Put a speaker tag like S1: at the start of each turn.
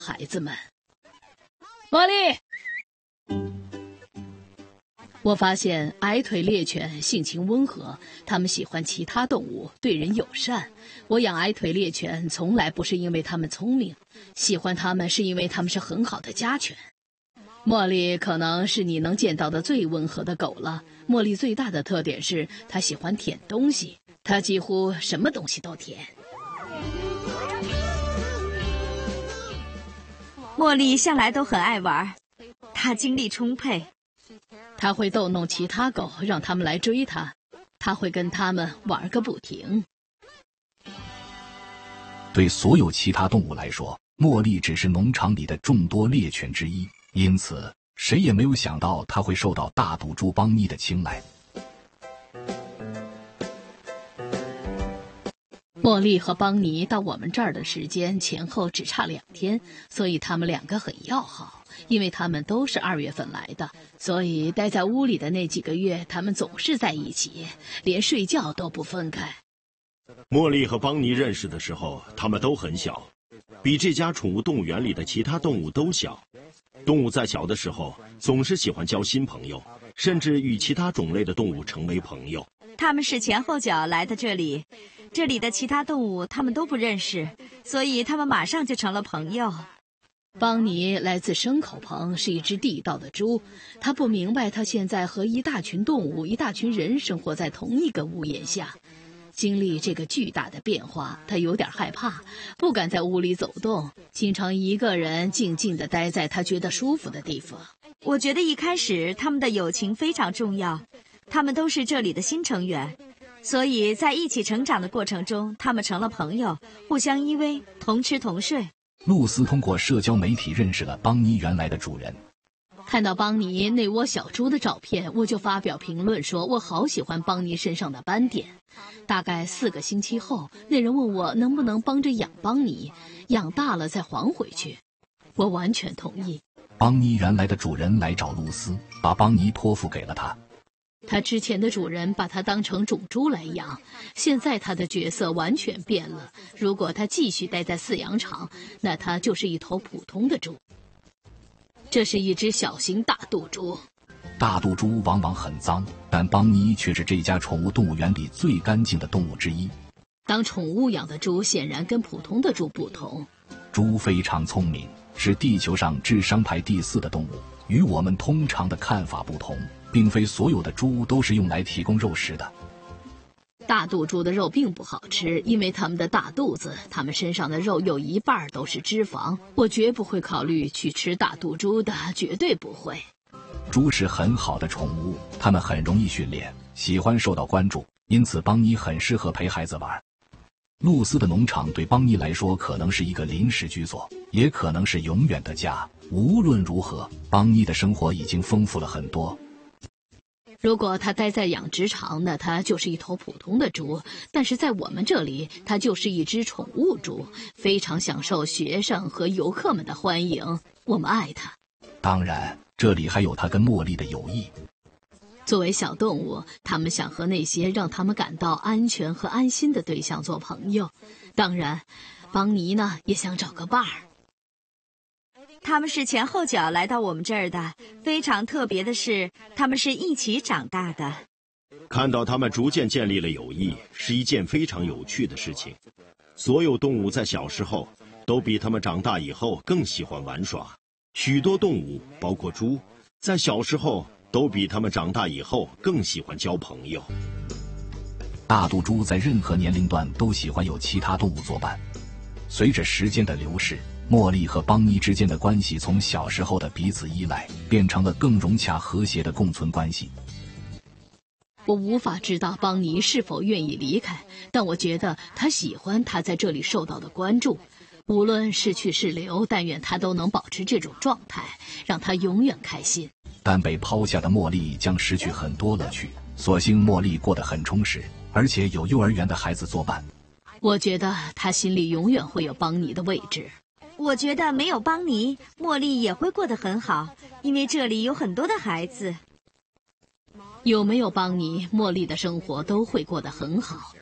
S1: 孩子们。茉莉，我发现矮腿猎犬性情温和，它们喜欢其他动物，对人友善。我养矮腿猎犬从来不是因为它们聪明，喜欢它们是因为它们是很好的家犬。茉莉可能是你能见到的最温和的狗了。茉莉最大的特点是它喜欢舔东西，它几乎什么东西都舔。
S2: 茉莉向来都很爱玩，她精力充沛。
S1: 她会逗弄其他狗，让它们来追她，她会跟它们玩个不停。
S3: 对所有其他动物来说，茉莉只是农场里的众多猎犬之一，因此谁也没有想到她会受到大毒猪邦尼的青睐。
S1: 茉莉和邦尼到我们这儿的时间前后只差2天，所以他们2个很要好。因为他们都是2月份来的，所以待在屋里的那几个月，他们总是在一起，连睡觉都不分开。
S4: 茉莉和邦尼认识的时候，他们都很小，比这家宠物动物园里的其他动物都小。动物在小的时候，总是喜欢交新朋友，甚至与其他种类的动物成为朋友。
S2: 他们是前后脚来的这里，这里的其他动物他们都不认识，所以他们马上就成了朋友。
S1: 邦尼来自牲口棚，是一只地道的猪。他不明白，他现在和一大群动物、一大群人生活在同一个屋檐下。经历这个巨大的变化，他有点害怕，不敢在屋里走动，经常一个人静静地待在他觉得舒服的地方。
S2: 我觉得一开始他们的友情非常重要，他们都是这里的新成员，所以在一起成长的过程中，他们成了朋友，互相依偎，同吃同睡。
S3: 露丝通过社交媒体认识了邦尼原来的主人。
S1: 看到邦尼那窝小猪的照片，我就发表评论说我好喜欢邦尼身上的斑点。大概4个星期后，那人问我能不能帮着养邦尼，养大了再还回去。我完全同意。
S3: 邦尼原来的主人来找露丝，把邦尼托付给了他。
S1: 他之前的主人把他当成种猪来养，现在他的角色完全变了。如果他继续待在饲养场，那他就是一头普通的猪。这是一只小型大肚猪。
S3: 大肚猪往往很脏，但邦尼却是这家宠物动物园里最干净的动物之一。
S1: 当宠物养的猪显然跟普通的猪不同。
S3: 猪非常聪明，是地球上智商排第4的动物，与我们通常的看法不同。并非所有的猪都是用来提供肉食的。
S1: 大肚猪的肉并不好吃，因为它们的大肚子，它们身上的肉有1半都是脂肪。我绝不会考虑去吃大肚猪的，绝对不会。
S3: 猪是很好的宠物，它们很容易训练，喜欢受到关注，因此邦尼很适合陪孩子玩。露丝的农场对邦尼来说可能是一个临时居所，也可能是永远的家。无论如何，邦尼的生活已经丰富了很多。
S1: 如果他待在养殖场，那他就是一头普通的猪，但是在我们这里，他就是一只宠物猪，非常享受学生和游客们的欢迎。我们爱他。
S3: 当然，这里还有他跟茉莉的友谊。
S1: 作为小动物，他们想和那些让他们感到安全和安心的对象做朋友。当然，邦尼呢也想找个伴儿。
S2: 他们是前后脚来到我们这儿的，非常特别的是，他们是一起长大的。
S4: 看到他们逐渐建立了友谊，是一件非常有趣的事情。所有动物在小时候都比他们长大以后更喜欢玩耍。许多动物，包括猪，在小时候都比他们长大以后更喜欢交朋友。
S3: 大肚猪在任何年龄段都喜欢有其他动物作伴。随着时间的流逝，茉莉和邦尼之间的关系从小时候的彼此依赖，变成了更融洽和谐的共存关系。
S1: 我无法知道邦尼是否愿意离开，但我觉得他喜欢他在这里受到的关注。无论是去是留，但愿他都能保持这种状态，让他永远开心。
S3: 但被抛下的茉莉将失去很多乐趣，所幸茉莉过得很充实，而且有幼儿园的孩子作伴。
S1: 我觉得他心里永远会有邦尼的位置。
S2: 我觉得没有邦尼，茉莉也会过得很好，因为这里有很多的孩子。
S1: 有没有邦尼，茉莉的生活都会过得很好。